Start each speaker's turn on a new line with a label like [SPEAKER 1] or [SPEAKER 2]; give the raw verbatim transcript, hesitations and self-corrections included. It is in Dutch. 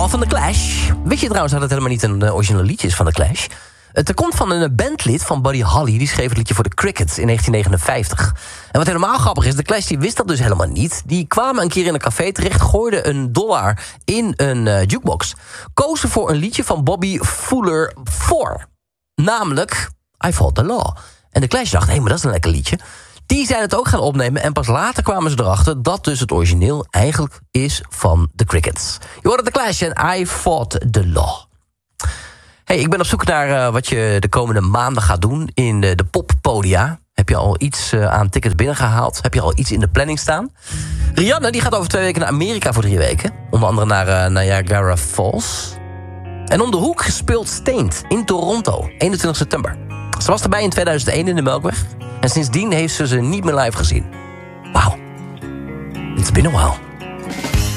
[SPEAKER 1] Love van The Clash. Weet je trouwens dat het helemaal niet een uh, originele liedje is van The Clash? Het komt van een bandlid van Buddy Holly. Die schreef het liedje voor de Crickets in negentien negenenvijftig. En wat helemaal grappig is, The Clash die wist dat dus helemaal niet. Die kwamen een keer in een café terecht, gooiden een dollar in een uh, jukebox. Kozen voor een liedje van Bobby Fuller voor. Namelijk I Fought the Law. En The Clash dacht, hé, hey, maar dat is een lekker liedje. Die zijn het ook gaan opnemen en pas later kwamen ze erachter dat dus het origineel eigenlijk is van The Crickets. Je hoorde The Clash en I Fought the Law. Hey, ik ben op zoek naar uh, wat je de komende maanden gaat doen in de, de poppodia. Heb je al iets uh, aan tickets binnengehaald? Heb je al iets in de planning staan? Rihanna die gaat over twee weken naar Amerika voor drie weken. Onder andere naar uh, Niagara Falls. En om de hoek speelt Stained in Toronto, eenentwintig september. Ze was erbij in tweeduizend één in de Melkweg. En sindsdien heeft ze ze niet meer live gezien. Wauw. It's been a while.